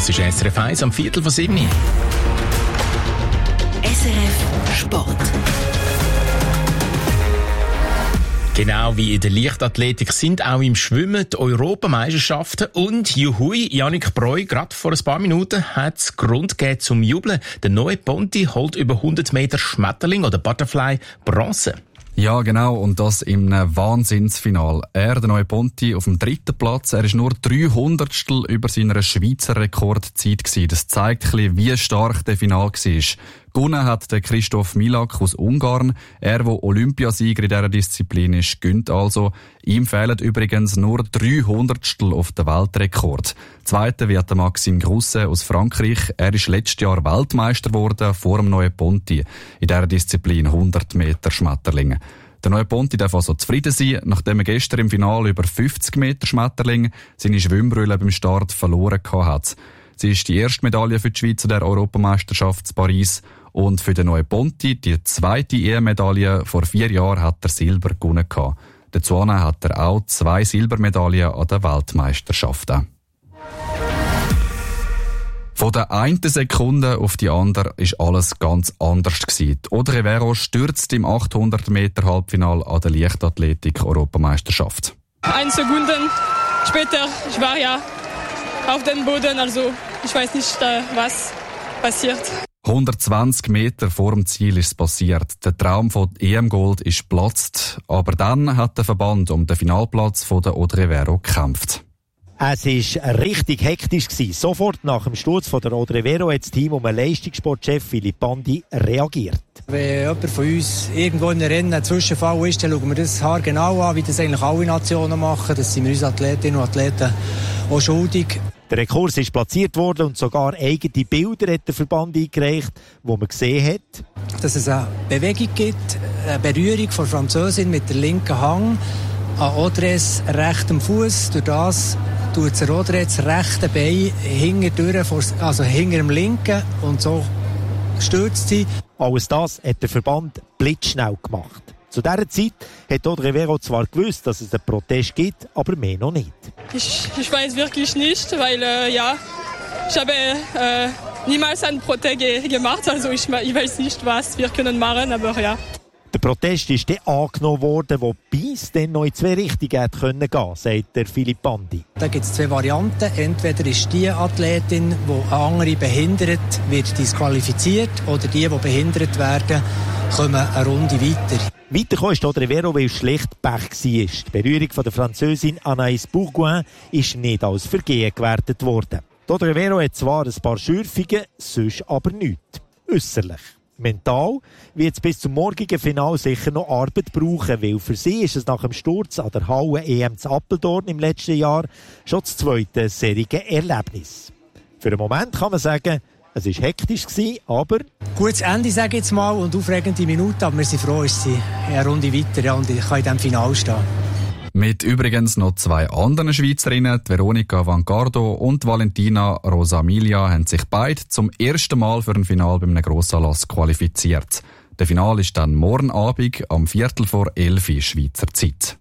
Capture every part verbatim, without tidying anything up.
Das ist S R F eins am Viertel von sieben. S R F Sport. Genau wie in der Leichtathletik sind auch im Schwimmen die Europameisterschaften und juhui, Yannick Breu, gerade vor ein paar Minuten hat es Grund gegeben zum Jubeln. Der neue Ponti holt über hundert Meter Schmetterling oder Butterfly Bronze. Ja, genau, und das im Wahnsinnsfinal. Er, der neue Ponti, auf dem dritten Platz. Er ist nur drei Hundertstel über seiner Schweizer Rekordzeit gewesen. Das zeigt ein bisschen, wie stark der Final war. Gewonnen hat der Christoph Milak aus Ungarn. Er, der Olympiasieger in dieser Disziplin ist, gönnt also. Ihm fehlen übrigens nur drei Hundertstel auf den Weltrekord. Zweiter wird der Maxime Grousset aus Frankreich. Er ist letztes Jahr Weltmeister geworden vor dem neuen Ponti in dieser Disziplin hundert Meter Schmetterlinge. Der neue Ponti darf also zufrieden sein, nachdem er gestern im Finale über fünfzig Meter Schmetterling seine Schwimmbrille beim Start verloren hat. Sie ist die erste Medaille für die Schweiz an der Europameisterschaft in Paris. Und für den neuen Ponti, die zweite E M-Medaille, vor vier Jahren hat er Silber gewonnen. Dazu hat er auch zwei Silbermedaillen an den Weltmeisterschaften. Von der einen Sekunde auf die andere ist alles ganz anders gewesen. Audrey Vero stürzt im achthundert Meter Halbfinale an der Leichtathletik-Europameisterschaft. Eine Sekunde später, ich war ja auf dem Boden, also ich weiß nicht, was passiert. hundertzwanzig Meter vor dem Ziel ist es passiert. Der Traum von E M-Gold ist geplatzt, aber dann hat der Verband um den Finalplatz von der Audrey Vero gekämpft. Es war richtig hektisch. Sofort nach dem Sturz von der Audrey Vero hat das Team um den Leistungssportchef Philipp Bandi reagiert. Wenn jemand von uns irgendwo in einem Rennen ein Zwischenfall ist, dann schauen wir das haargenau an, wie das eigentlich alle Nationen machen. Das sind wir uns Athletinnen und Athleten auch schuldig. Der Rekurs ist platziert worden und sogar eigene Bilder hat der Verband eingereicht, wo man gesehen hat, dass es eine Bewegung gibt, eine Berührung von der Französin mit der linken Hang an Audreys rechtem Fuß. Durch das tut der Audrey das rechte Bein hinterdurch, also hinter dem linken, und so stürzt sie. Alles das hat der Verband blitzschnell gemacht. Zu dieser Zeit hat Audrey Vero zwar gewusst, dass es einen Protest gibt, aber mehr noch nicht. Ich, ich weiß wirklich nicht, weil äh, ja, ich habe äh, niemals einen Protest ge- gemacht, also ich, ich weiß nicht, was wir können machen, aber ja. Der Protest ist dann angenommen worden, wobei es dann noch in zwei Richtungen hätte gehen können, sagt der Philipp Bandi. Da gibt es zwei Varianten. Entweder ist die Athletin, die eine andere behindert, wird disqualifiziert, oder die, die behindert werden, kommen eine Runde weiter. Weitergekommen ist Audrey Vero, weil es schlicht Pech war. Die Berührung von der Französin Anaïs Bourgoin ist nicht als Vergehen gewertet worden. Audrey Vero hat zwar ein paar Schürfungen, sonst aber nichts. Äusserlich. Mental wird es bis zum morgigen Finale sicher noch Arbeit brauchen, weil für sie ist es nach dem Sturz an der Halle-E M zu Apeldoorn im letzten Jahr schon das zweite serige Erlebnis. Für den Moment kann man sagen, es war hektisch, aber... Gutes Ende, sage ich jetzt mal, und aufregende Minuten, aber wir sind froh, ist sie eine Runde weiter, ja, und ich kann in diesem Finale stehen. Mit übrigens noch zwei anderen Schweizerinnen, Veronika Vangardo und Valentina Rosamilia, haben sich beide zum ersten Mal für ein Finale bei einem Grossanlass qualifiziert. Der Finale ist dann morgen Abend am Viertel vor elf Schweizer Zeit.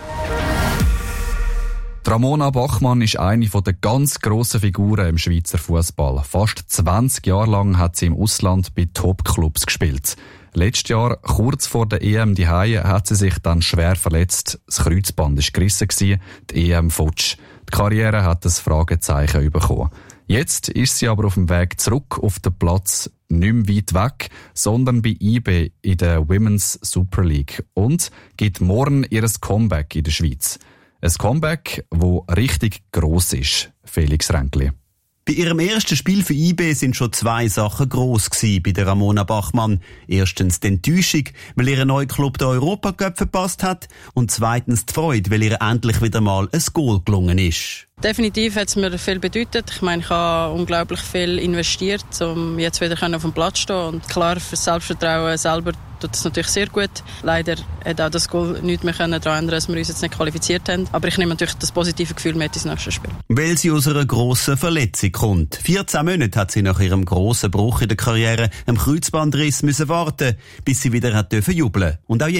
Ramona Bachmann ist eine der ganz grossen Figuren im Schweizer Fußball. Fast zwanzig Jahre lang hat sie im Ausland bei Top-Clubs gespielt. Letztes Jahr, kurz vor der E M daheim, hat sie sich dann schwer verletzt. Das Kreuzband war gerissen, die E M futsch. Die Karriere hat ein Fragezeichen bekommen. Jetzt ist sie aber auf dem Weg zurück auf den Platz, nicht mehr weit weg, sondern bei I B in der Women's Super League und gibt morgen ihr Comeback in der Schweiz. Ein Comeback, das richtig gross ist. Felix Ränkli. Bei ihrem ersten Spiel für I B sind schon zwei Sachen gross gewesen bei der Ramona Bachmann. Erstens die Enttäuschung, weil ihr neuer Club den Europacup verpasst hat, und zweitens die Freude, weil ihr endlich wieder mal ein Goal gelungen ist. Definitiv hat es mir viel bedeutet. Ich meine, ich habe unglaublich viel investiert, um jetzt wieder auf dem Platz zu stehen. Und klar, für das Selbstvertrauen selber tut es natürlich sehr gut. Leider hat auch das Goal nichts mehr daran ändern, dass wir uns jetzt nicht qualifiziert haben. Aber ich nehme natürlich das positive Gefühl mit ins nächste Spiel. Weil sie aus einer grossen Verletzung kommt. vierzehn Monate hat sie nach ihrem grossen Bruch in der Karriere, einem Kreuzbandriss, müssen warten, bis sie wieder hat dürfen jubeln. Und auch jetzt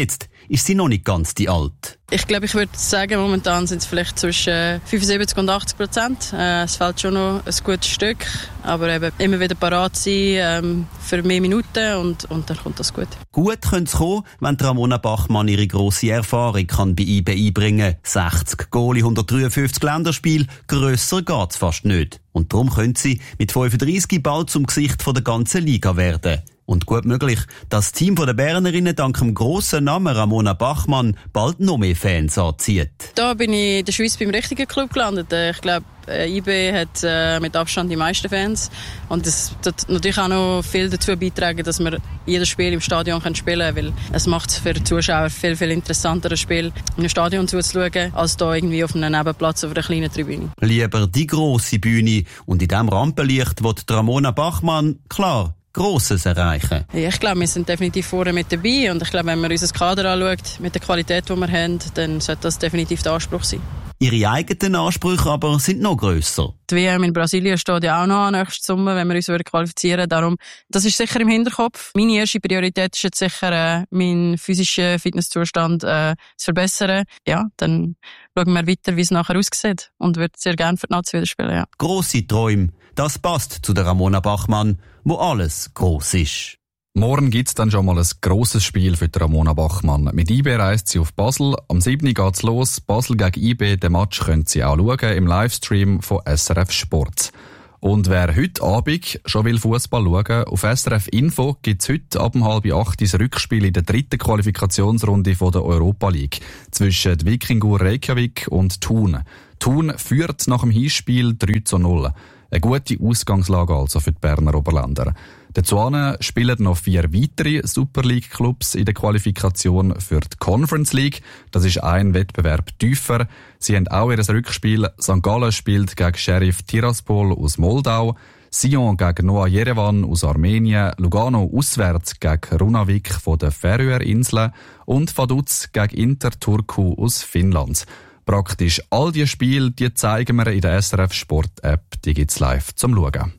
ist sie noch nicht ganz die Alte. Ich glaube, ich würde sagen, momentan sind es vielleicht zwischen fünfundsiebzig und achtzig Prozent. Äh, es fehlt schon noch ein gutes Stück, aber eben immer wieder parat sein ähm, für mehr Minuten und, und dann kommt das gut. Gut könnte es kommen, wenn Ramona Bachmann ihre grosse Erfahrung kann bei I B einbringen kann. sechzig Goalie, hundertdreiundfünfzig Länderspiele, grösser geht es fast nicht. Und darum könnte sie mit fünfunddreissig bald zum Gesicht der ganzen Liga werden. Und gut möglich, dass das Team der Bernerinnen dank dem grossen Namen Ramona Bachmann bald noch mehr Fans anzieht. Da bin ich in der Schweiz beim richtigen Club gelandet. Ich glaube, I B hat äh, mit Abstand die meisten Fans. Und das hat natürlich auch noch viel dazu beitragen, dass wir jedes Spiel im Stadion spielen können, weil es macht es für die Zuschauer viel, viel interessanter, ein Spiel in einem Stadion zuzuschauen, als da irgendwie auf einem Nebenplatz auf einer kleinen Tribüne. Lieber die grosse Bühne und in diesem Rampenlicht wird Ramona Bachmann, klar, Grosses erreichen. Ja, ich glaube, wir sind definitiv vorne mit dabei und ich glaube, wenn man unser Kader anschaut, mit der Qualität, die wir haben, dann sollte das definitiv der Anspruch sein. Ihre eigenen Ansprüche aber sind noch grösser. Die W M in Brasilien steht ja auch noch an nächsten Sommer, wenn wir uns qualifizieren würden. Darum, das ist sicher im Hinterkopf. Meine erste Priorität ist jetzt sicher, äh, meinen physischen Fitnesszustand äh, zu verbessern. Ja, dann schauen wir weiter, wie es nachher aussieht und würde sehr gerne für die Nazi wieder spielen. Ja. Grosse Träume, das passt zu der Ramona Bachmann, wo alles gross ist. Morgen gibt's dann schon mal ein grosses Spiel für die Ramona Bachmann. Mit I B reist sie auf Basel. Am siebten geht's los. Basel gegen I B. Den Match können Sie auch schauen im Livestream von S R F Sport. Und wer heute Abend schon will Fußball schauen, auf S R F Info gibt's heute ab um halb acht das Rückspiel in der dritten Qualifikationsrunde von der Europa League zwischen Wikingur Reykjavik und Thun. Thun führt nach dem Hinspiel drei zu null. Eine gute Ausgangslage also für die Berner Oberländer. Dazu spielen noch vier weitere Super League-Clubs in der Qualifikation für die Conference League. Das ist ein Wettbewerb tiefer. Sie haben auch ihr Rückspiel. Sankt Gallen spielt gegen Sheriff Tiraspol aus Moldau, Sion gegen Noah Yerevan aus Armenien, Lugano auswärts gegen Runavik von den Färöerinseln und Vaduz gegen Inter Turku aus Finnland. Praktisch all die Spiele, die zeigen wir in der S R F Sport App. Die gibt's live zum Schauen.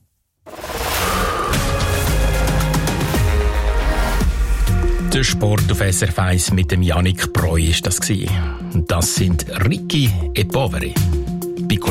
Der Sport auf S R F eins mit dem Yannick Breu ist das gewesen. Und das sind Ricky et Poveri.